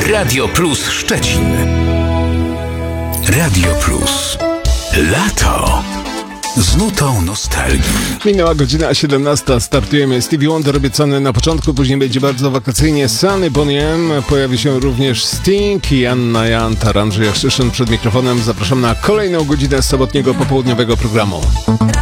Radio Plus Szczecin. Radio Plus. Lato z nutą nostalgii. Minęła godzina 17. Startujemy. Stevie Wonder obiecany na początku, później będzie bardzo wakacyjnie. Sunny Bonnie M. Pojawi się również Sting i Anna Jantar. Andrzej Chrzeszyn przed mikrofonem. Zapraszam na kolejną godzinę sobotniego popołudniowego programu.